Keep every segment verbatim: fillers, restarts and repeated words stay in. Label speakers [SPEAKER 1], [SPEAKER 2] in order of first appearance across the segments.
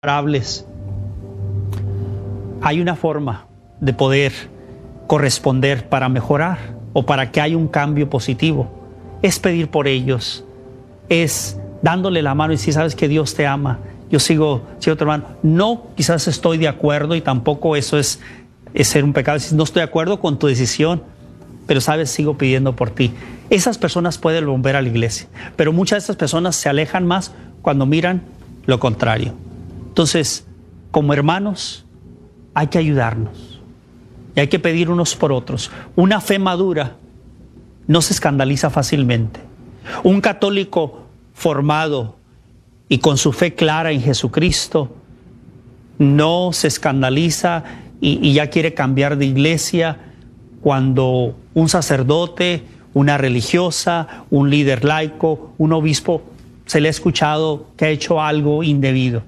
[SPEAKER 1] comparables. Hay una forma de poder corresponder para mejorar o para que haya un cambio positivo. Es pedir por ellos, es dándole la mano y decir, sabes que Dios te ama, yo sigo, sigo tu hermano. No, quizás estoy de acuerdo y tampoco eso es, es ser un pecado. No estoy de acuerdo con tu decisión, pero sabes, sigo pidiendo por ti. Esas personas pueden volver a la iglesia, pero muchas de esas personas se alejan más cuando miran lo contrario. Entonces, como hermanos, hay que ayudarnos y hay que pedir unos por otros. Una fe madura no se escandaliza fácilmente. Un católico formado y con su fe clara en Jesucristo no se escandaliza y, y ya quiere cambiar de iglesia cuando un sacerdote, una religiosa, un líder laico, un obispo se le ha escuchado que ha hecho algo indebido.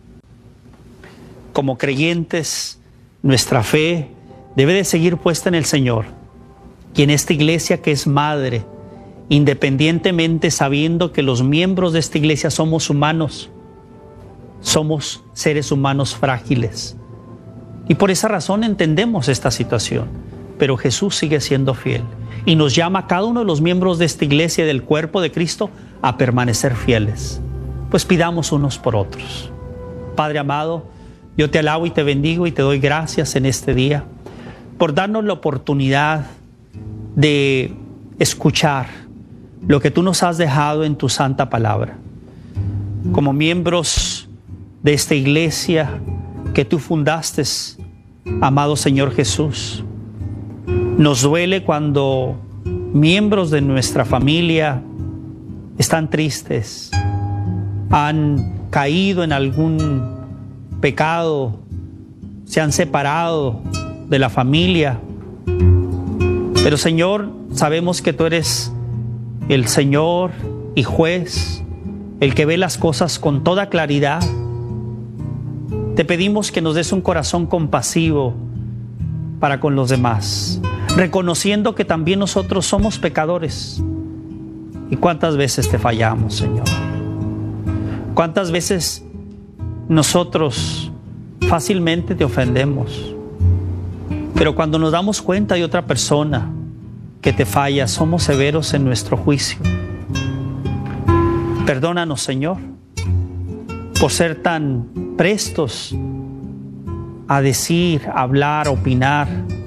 [SPEAKER 1] Como creyentes, nuestra fe debe de seguir puesta en el Señor. Y en esta iglesia que es madre, independientemente sabiendo que los miembros de esta iglesia somos humanos, somos seres humanos frágiles. Y por esa razón entendemos esta situación. Pero Jesús sigue siendo fiel y nos llama a cada uno de los miembros de esta iglesia y del cuerpo de Cristo a permanecer fieles. Pues pidamos unos por otros. Padre amado, yo te alabo y te bendigo y te doy gracias en este día por darnos la oportunidad de escuchar lo que tú nos has dejado en tu santa palabra. Como miembros de esta iglesia que tú fundaste, amado Señor Jesús, nos duele cuando miembros de nuestra familia están tristes, han caído en algún pecado, se han separado de la familia. Pero Señor, sabemos que tú eres el Señor y juez, el que ve las cosas con toda claridad. Te pedimos que nos des un corazón compasivo para con los demás, reconociendo que también nosotros somos pecadores. ¿Y cuántas veces te fallamos, Señor? ¿Cuántas veces nosotros fácilmente te ofendemos? Pero cuando nos damos cuenta de otra persona que te falla, somos severos en nuestro juicio. Perdónanos, Señor, por ser tan prestos a decir, hablar, opinar.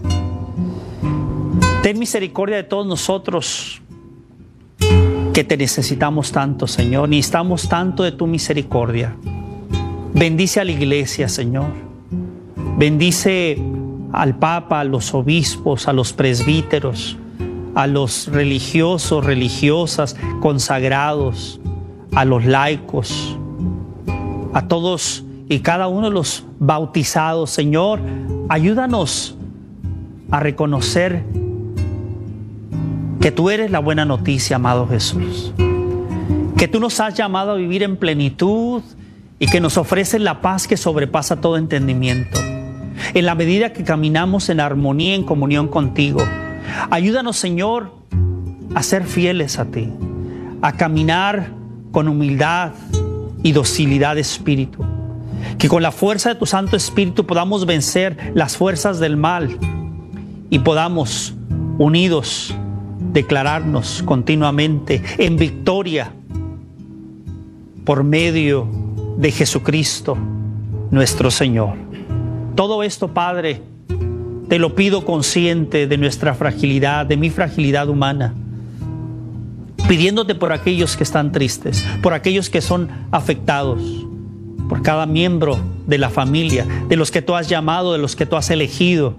[SPEAKER 1] Ten misericordia de todos nosotros que te necesitamos tanto, Señor. Necesitamos tanto de tu misericordia. Bendice a la iglesia, Señor. Bendice al Papa, a los obispos, a los presbíteros, a los religiosos, religiosas, consagrados, a los laicos, a todos y cada uno de los bautizados. Señor, ayúdanos a reconocer que tú eres la buena noticia, amado Jesús, que tú nos has llamado a vivir en plenitud y que nos ofreces la paz que sobrepasa todo entendimiento. En la medida que caminamos en armonía, en comunión contigo, ayúdanos, Señor, a ser fieles a ti, a caminar con humildad y docilidad de espíritu, que con la fuerza de tu Santo Espíritu podamos vencer las fuerzas del mal y podamos, unidos, declararnos continuamente en victoria por medio de Jesucristo, nuestro Señor. Todo esto, Padre, te lo pido consciente de nuestra fragilidad, de mi fragilidad humana, pidiéndote por aquellos que están tristes, por aquellos que son afectados, por cada miembro de la familia, de los que tú has llamado, de los que tú has elegido.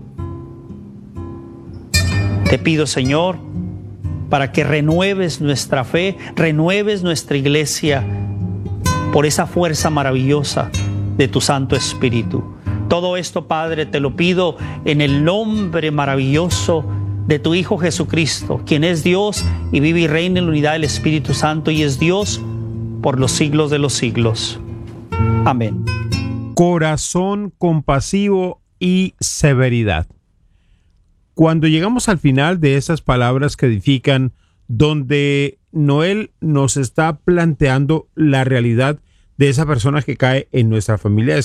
[SPEAKER 1] Te pido, Señor, para que renueves nuestra fe, renueves nuestra iglesia por esa fuerza maravillosa de tu Santo Espíritu. Todo esto, Padre, te lo pido en el nombre maravilloso de tu Hijo Jesucristo, quien es Dios y vive y reina en la unidad del Espíritu Santo y es Dios por los siglos de los siglos. Amén.
[SPEAKER 2] Corazón compasivo y severidad. Cuando llegamos al final de esas palabras que edifican, donde Noel nos está planteando la realidad de esa persona que cae en nuestra familia.